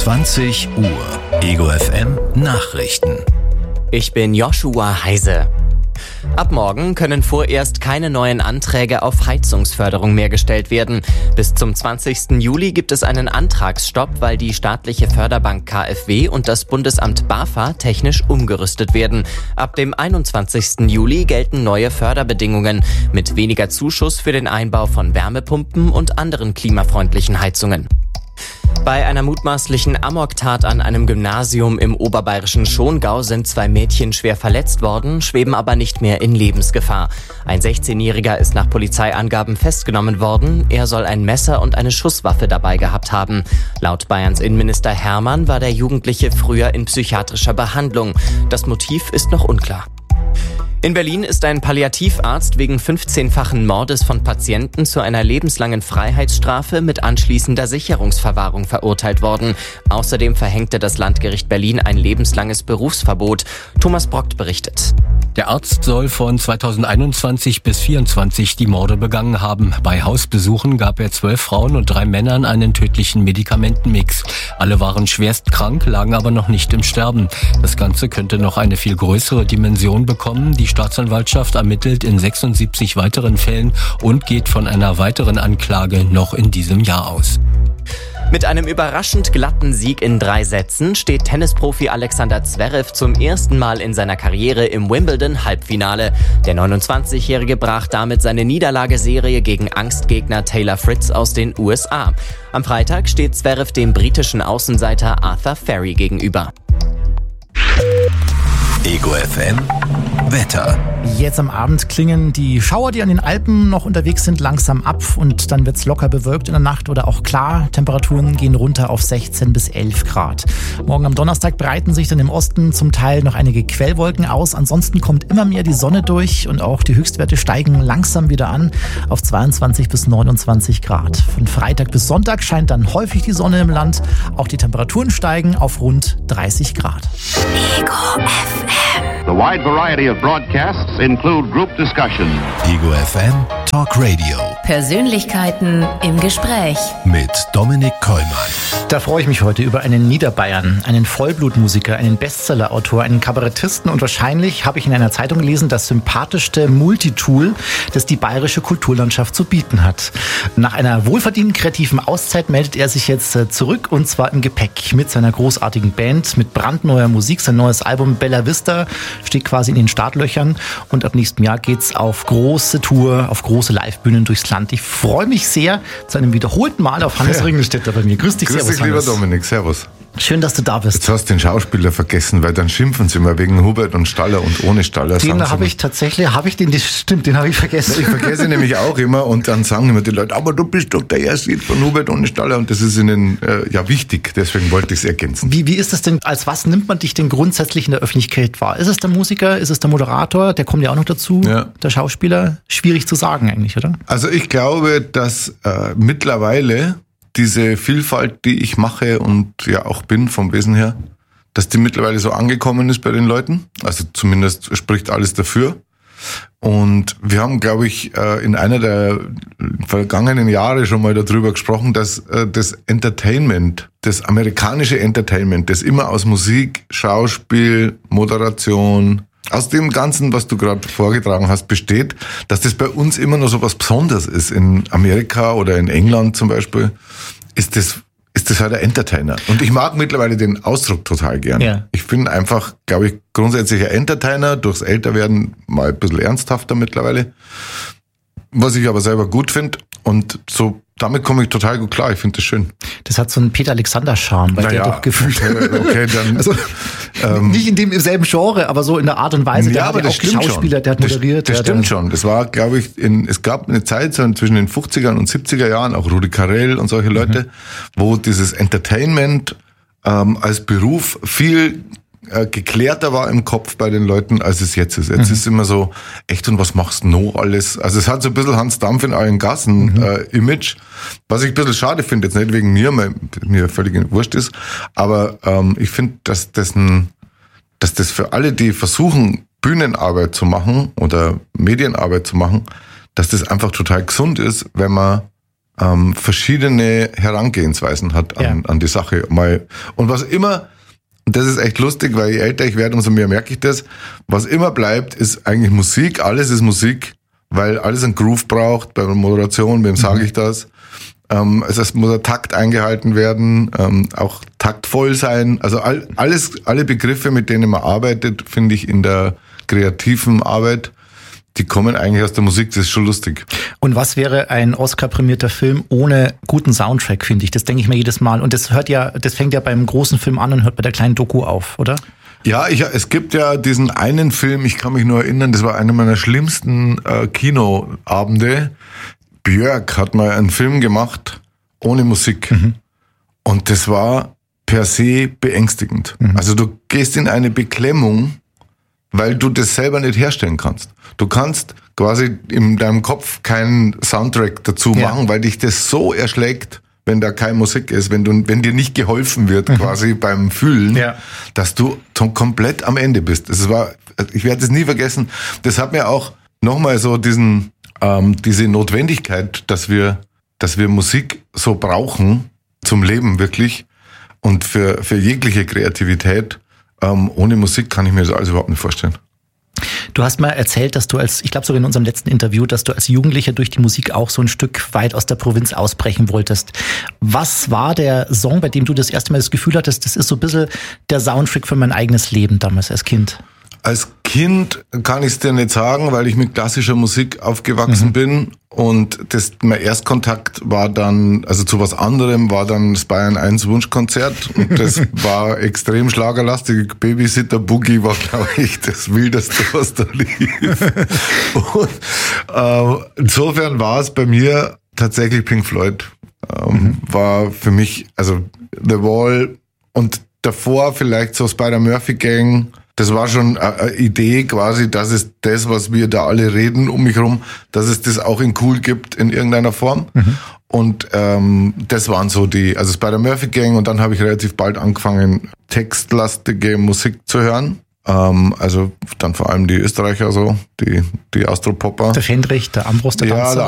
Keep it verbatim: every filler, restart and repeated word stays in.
zwanzig Uhr. Ego F M Nachrichten. Ich bin Joshua Heise. Ab morgen können vorerst keine neuen Anträge auf Heizungsförderung mehr gestellt werden. Bis zum zwanzigsten Juli gibt es einen Antragsstopp, weil die staatliche Förderbank K f W und das Bundesamt BAFA technisch umgerüstet werden. Ab dem einundzwanzigsten Juli gelten neue Förderbedingungen mit weniger Zuschuss für den Einbau von Wärmepumpen und anderen klimafreundlichen Heizungen. Bei einer mutmaßlichen Amoktat an einem Gymnasium im oberbayerischen Schongau sind zwei Mädchen schwer verletzt worden, schweben aber nicht mehr in Lebensgefahr. Ein sechzehnjähriger ist nach Polizeiangaben festgenommen worden. Er soll ein Messer und eine Schusswaffe dabei gehabt haben. Laut Bayerns Innenminister Hermann war der Jugendliche früher in psychiatrischer Behandlung. Das Motiv ist noch unklar. In Berlin ist ein Palliativarzt wegen fünfzehnfachen Mordes von Patienten zu einer lebenslangen Freiheitsstrafe mit anschließender Sicherungsverwahrung verurteilt worden. Außerdem verhängte das Landgericht Berlin ein lebenslanges Berufsverbot. Thomas Brockt berichtet. Der Arzt soll von zweitausendeinundzwanzig bis vierundzwanzig die Morde begangen haben. Bei Hausbesuchen gab er zwölf Frauen und drei Männern einen tödlichen Medikamentenmix. Alle waren schwerst krank, lagen aber noch nicht im Sterben. Das Ganze könnte noch eine viel größere Dimension bekommen. Die Staatsanwaltschaft ermittelt in sechsundsiebzig weiteren Fällen und geht von einer weiteren Anklage noch in diesem Jahr aus. Mit einem überraschend glatten Sieg in drei Sätzen steht Tennisprofi Alexander Zverev zum ersten Mal in seiner Karriere im Wimbledon-Halbfinale. Der neunundzwanzigjährige brach damit seine Niederlageserie gegen Angstgegner Taylor Fritz aus den U S A. Am Freitag steht Zverev dem britischen Außenseiter Arthur Ferry gegenüber. Ego F M Wetter. Jetzt am Abend klingen die Schauer, die an den Alpen noch unterwegs sind, langsam ab und dann wird's locker bewölkt in der Nacht oder auch klar. Temperaturen gehen runter auf sechzehn bis elf Grad. Morgen am Donnerstag breiten sich dann im Osten zum Teil noch einige Quellwolken aus. Ansonsten kommt immer mehr die Sonne durch und auch die Höchstwerte steigen langsam wieder an auf zweiundzwanzig bis neunundzwanzig Grad. Von Freitag bis Sonntag scheint dann häufig die Sonne im Land. Auch die Temperaturen steigen auf rund dreißig Grad. Ego F M. The wide variety of broadcasts include group discussion. Ego F M Talk Radio. Persönlichkeiten im Gespräch. Mit Dominik Kollmann. Da freue ich mich heute über einen Niederbayern, einen Vollblutmusiker, einen Bestsellerautor, einen Kabarettisten und wahrscheinlich, habe ich in einer Zeitung gelesen, das sympathischste Multitool, das die bayerische Kulturlandschaft zu bieten hat. Nach einer wohlverdienten kreativen Auszeit meldet er sich jetzt zurück und zwar im Gepäck mit seiner großartigen Band, mit brandneuer Musik. Sein neues Album Bella Vista steht quasi in den Startlöchern und ab nächstem Jahr geht's auf große Tour, auf große Livebühnen durchs Land. Ich freue mich sehr zu einem wiederholten Mal auf Hannes ja. Ringelstetter bei mir. Grüß dich, Grüß servus, dich, lieber Hannes. Dominik, servus. Schön, dass du da bist. Jetzt hast du den Schauspieler vergessen, weil dann schimpfen sie immer wegen Hubert und Staller und ohne Staller. Den habe ich tatsächlich, habe ich den, das stimmt, den habe ich vergessen. Ich vergesse nämlich auch immer und dann sagen immer die Leute, aber du bist doch der erste von Hubert ohne Staller und das ist ihnen äh, ja wichtig, deswegen wollte ich es ergänzen. Wie, wie ist das denn, als was nimmt man dich denn grundsätzlich in der Öffentlichkeit wahr? Ist es der Musiker, ist es der Moderator, der kommt ja auch noch dazu, ja. Der Schauspieler? Schwierig zu sagen eigentlich, oder? Also ich glaube, dass äh, mittlerweile diese Vielfalt, die ich mache und ja auch bin vom Wesen her, dass die mittlerweile so angekommen ist bei den Leuten. Also zumindest spricht alles dafür. Und wir haben, glaube ich, in einer der vergangenen Jahre schon mal darüber gesprochen, dass das Entertainment, das amerikanische Entertainment, das immer aus Musik, Schauspiel, Moderation, aus dem Ganzen, was du gerade vorgetragen hast, besteht, dass das bei uns immer noch so was Besonderes ist. In Amerika oder in England zum Beispiel ist das, ist das halt ein Entertainer. Und ich mag mittlerweile den Ausdruck total gern. Ja. Ich bin einfach, glaube ich, grundsätzlich ein Entertainer, durchs Älterwerden mal ein bisschen ernsthafter mittlerweile. Was ich aber selber gut finde. Und so, damit komme ich total gut klar. Ich finde das schön. Das hat so einen Peter Alexander-Charme bei naja, dir doch gefühlt. Okay, okay, dann, also, ähm, nicht in dem im selben Genre, aber so in der Art und Weise. Ja, der aber hat das auch stimmt Schauspieler, schon. der hat moderiert. Das, das der, stimmt der, schon. Das war, glaube ich, in, es gab eine Zeit so zwischen den fünfzigern und siebziger Jahren, auch Rudi Carrell und solche Leute, mhm. wo dieses Entertainment ähm, als Beruf viel äh, geklärter war im Kopf bei den Leuten, als es jetzt ist. Jetzt mhm. ist immer so, echt, und was machst du noch alles? Also es hat so ein bisschen Hans Dampf in allen Gassen mhm. äh, Image, was ich ein bisschen schade finde, jetzt nicht wegen mir, weil mir völlig wurscht ist, aber ähm, ich finde, dass das ein, dass das für alle, die versuchen, Bühnenarbeit zu machen oder Medienarbeit zu machen, dass das einfach total gesund ist, wenn man ähm, verschiedene Herangehensweisen hat an, ja. an die Sache. Mal. Und was immer, und das ist echt lustig, weil je älter ich werde, umso mehr merke ich das, was immer bleibt, ist eigentlich Musik. Alles ist Musik, weil alles einen Groove braucht. Bei der Moderation, wem sage ich das? Ähm, es heißt, muss der Takt eingehalten werden, ähm, auch taktvoll sein. Also all, alles, alle Begriffe, mit denen man arbeitet, finde ich in der kreativen Arbeit, die kommen eigentlich aus der Musik, das ist schon lustig. Und was wäre ein Oscar-prämierter Film ohne guten Soundtrack, finde ich? Das denke ich mir jedes Mal. Und das hört ja, das fängt ja beim großen Film an und hört bei der kleinen Doku auf, oder? Ja, ich, es gibt ja diesen einen Film, ich kann mich nur erinnern, das war einer meiner schlimmsten äh, Kinoabende. Björk hat mal einen Film gemacht ohne Musik. Mhm. Und das war per se beängstigend. Mhm. Also du gehst in eine Beklemmung, weil du das selber nicht herstellen kannst. Du kannst quasi in deinem Kopf keinen Soundtrack dazu machen, ja. weil dich das so erschlägt, wenn da keine Musik ist, wenn du, wenn dir nicht geholfen wird mhm. quasi beim Fühlen, ja. dass du komplett am Ende bist. Das war, ich werde es nie vergessen. Das hat mir auch nochmal so diesen, ähm, diese Notwendigkeit, dass wir, dass wir Musik so brauchen zum Leben wirklich und für, für jegliche Kreativität. Ähm, ohne Musik kann ich mir das alles überhaupt nicht vorstellen. Du hast mal erzählt, dass du als, ich glaube sogar in unserem letzten Interview, dass du als Jugendlicher durch die Musik auch so ein Stück weit aus der Provinz ausbrechen wolltest. Was war der Song, bei dem du das erste Mal das Gefühl hattest, das ist so ein bisschen der Soundtrack für mein eigenes Leben damals als Kind? Als Kind kann ich es dir nicht sagen, weil ich mit klassischer Musik aufgewachsen mhm. bin und das, mein Erstkontakt war dann, also zu was anderem, war dann das Bayern eins Wunschkonzert und das war extrem schlagerlastig. Babysitter Boogie war, glaube ich, das Wildeste, was da lief. Und äh, insofern war es bei mir tatsächlich Pink Floyd. Ähm, mhm. War für mich, also The Wall und davor vielleicht so Spider-Murphy Gang. Das war schon eine Idee quasi, dass es das, was wir da alle reden um mich rum, dass es das auch in cool gibt in irgendeiner Form. Mhm. Und ähm, das waren so die, also Spider-Murphy Gang und dann habe ich relativ bald angefangen, textlastige Musik zu hören. Ähm, also dann vor allem die Österreicher so, die die Austropopper. Der Fendrich, der Ambros, der ja, Danzer. Der